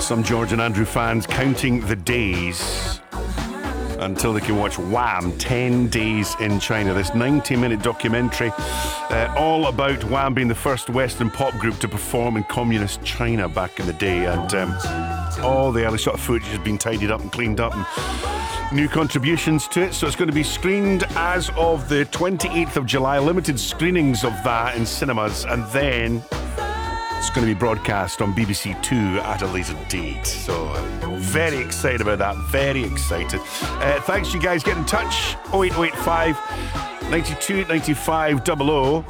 Some George and Andrew fans counting the days until they can watch Wham! 10 Days in China. This 90-minute documentary all about Wham! Being the first Western pop group to perform in communist China back in the day. And all the early sort of footage has been tidied up and cleaned up and new contributions to it. So it's going to be screened as of the 28th of July. Limited screenings of that in cinemas. And then it's going to be broadcast on BBC Two at a later date. So very excited about that. Very excited. Thanks, you guys. Get in touch. 08885 92 95 00.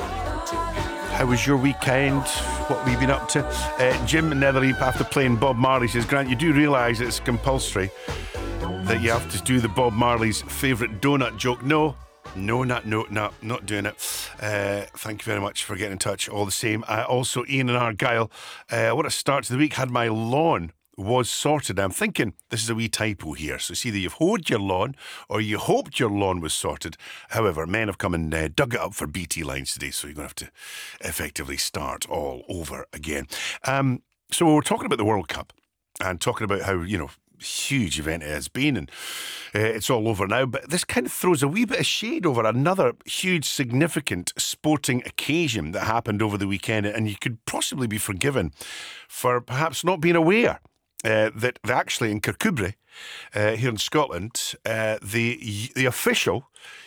How was your weekend? What have you been up to? Jim Netherleap, after playing Bob Marley, says, Grant, you do realise it's compulsory that you have to do the Bob Marley's favourite donut joke. No, not doing it. Thank you very much for getting in touch all the same. Also, Ian and Argyle, what a start to the week. Had my lawn was sorted. I'm thinking this is a wee typo here. So it's either you've hoed your lawn or you hoped your lawn was sorted. However, men have come and dug it up for BT lines today, so you're going to have to effectively start all over again. So we're talking about the World Cup and talking about how, huge event it has been, and it's all over now, but this kind of throws a wee bit of shade over another huge significant sporting occasion that happened over the weekend, and you could possibly be forgiven for perhaps not being aware that actually in Kirkcudbright here in Scotland, the official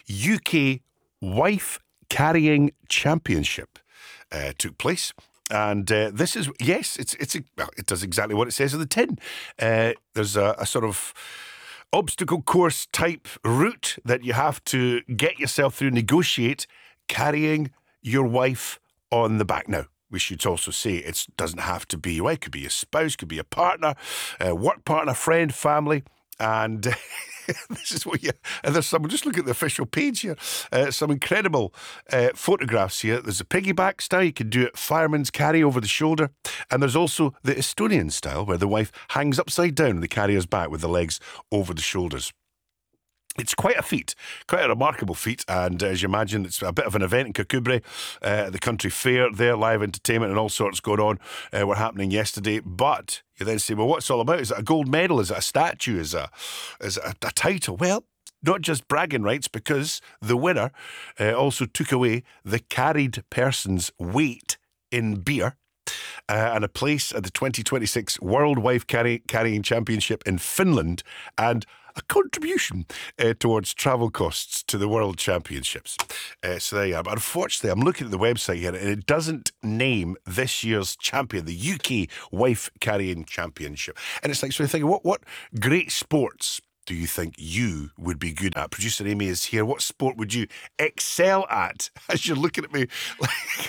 UK Wife Carrying Championship took place. And this is, yes, it does exactly what it says on the tin. There's a sort of obstacle course type route that you have to get yourself through, negotiate, carrying your wife on the back. Now, we should also say it doesn't have to be your wife. It could be a spouse, could be a partner, work partner, friend, family. And this is what and there's some, just look at the official page here, some incredible photographs here. There's a piggyback style, you can do it fireman's carry over the shoulder, and there's also the Estonian style where the wife hangs upside down and the carrier's back with the legs over the shoulders. It's quite a feat, quite a remarkable feat, and as you imagine, it's a bit of an event in Kirkcudbright, the country fair there, live entertainment and all sorts going on were happening yesterday. But you then say, well, what's it all about? Is it a gold medal? Is it a statue? Is it a title? Well, not just bragging rights, because the winner also took away the carried person's weight in beer and a place at the 2026 World Wife Carrying Championship in Finland, and a contribution towards travel costs to the World Championships. So there you are. But unfortunately, I'm looking at the website here and it doesn't name this year's champion, the UK Wife Carrying Championship. And it's like, so you're thinking, what great sports do you think you would be good at? Producer Amy is here. What sport would you excel at? As you're looking at me like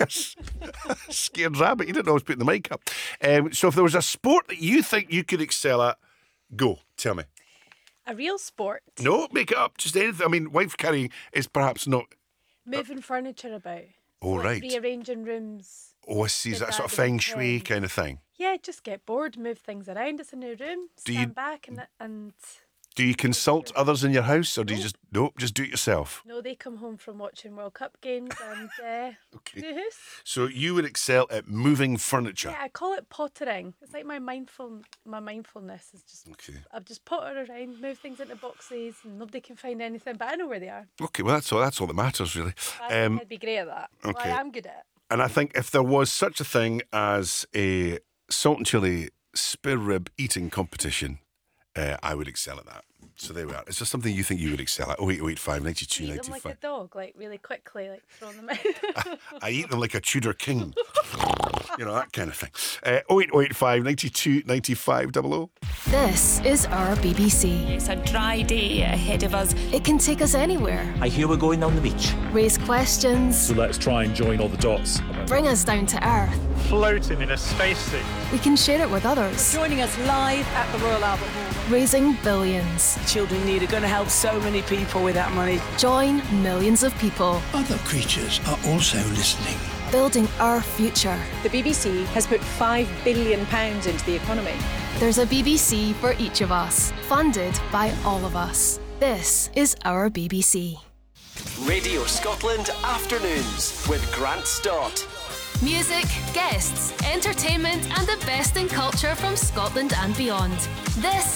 a scared rabbit. You didn't always put the mic up. So if there was a sport that you think you could excel at, go, tell me. A real sport? No, make it up. Just anything. I mean, wife carrying is perhaps not... Moving furniture about. Oh, right. Rearranging rooms. Oh, I see. Is that sort of feng shui kind of thing? Yeah, just get bored, move things around. It's a new room. Stand back and... Do you consult others in your house, or do you just do it yourself? No, they come home from watching World Cup games and okay. do this. So you would excel at moving furniture. Yeah, I call it pottering. It's like my mindfulness is just. Okay. I've just potter around, move things into boxes, and nobody can find anything, but I know where they are. Okay, well that's all that matters really. I'd be great at that. Okay. Well, I am good at it. And I think if there was such a thing as a salt and chilli spare rib eating competition, I would excel at that. So there we are. Is there something you think you would excel at? 08885 92 Eat 95. them like a dog, like really quickly, like throwing them out. I eat them like a Tudor king. That kind of thing. 08885 92 95 00. This is our BBC. It's a dry day ahead of us. It can take us anywhere. I hear we're going down the beach. Raise questions. So let's try and join all the dots. Bring us down to earth. Floating in a spacesuit. We can share it with others. Joining us live at the Royal Albert Hall. Raising billions. Children need are going to help so many people with that money. Join millions of people. Other creatures are also listening. Building our future. The BBC has put £5 billion into the economy. There's a BBC for each of us. Funded by all of us. This is our BBC. Radio Scotland Afternoons with Grant Stott. Music, guests, entertainment, and the best in culture from Scotland and beyond. This